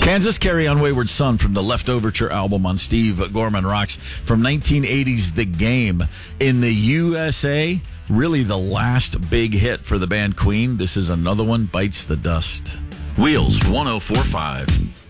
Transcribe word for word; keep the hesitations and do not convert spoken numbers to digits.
Kansas Carry on Wayward Son from the Left Overture album on Steve Gorman Rocks from nineteen eighties The Game. In the U S A, really the last big hit for the band Queen. This is another one, Bites the Dust. Wheels one oh four point five.